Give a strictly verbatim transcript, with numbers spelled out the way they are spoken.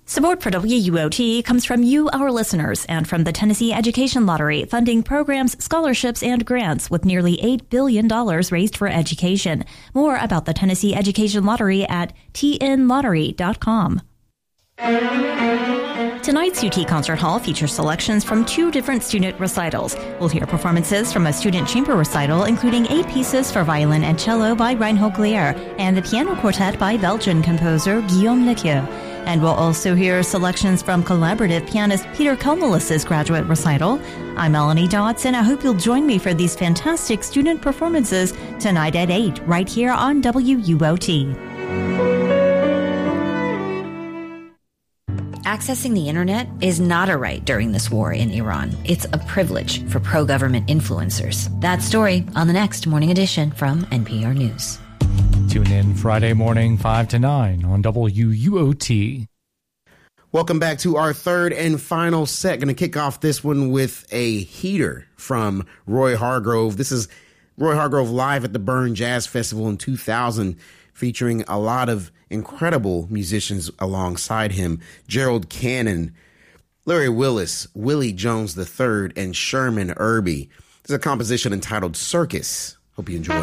Support for W U O T comes from you, our listeners, and from the Tennessee Education Lottery, funding programs, scholarships, and grants with nearly eight billion dollars raised for education. More about the Tennessee Education Lottery at T N lottery dot com. Tonight's U T Concert Hall features selections from two different student recitals. We'll hear performances from a student chamber recital, including eight pieces for violin and cello by Reinhold Glier and the piano quartet by Belgian composer Guillaume Lequieu. And we'll also hear selections from collaborative pianist Peter Komelis' graduate recital. I'm Melanie Dodson. I hope you'll join me for these fantastic student performances tonight at eight, right here on W U O T. Accessing the internet is not a right during this war in Iran. It's a privilege for pro-government influencers. That story on the next Morning Edition from N P R News. Tune in Friday morning, five to nine on W U O T. Welcome back to our third and final set. Going to kick off this one with a heater from Roy Hargrove. This is Roy Hargrove live at the Bern Jazz Festival in two thousand, featuring a lot of incredible musicians alongside him. Gerald Cannon, Larry Willis, Willie Jones the third, and Sherman Irby. This is a composition entitled Circus. Hope you enjoy.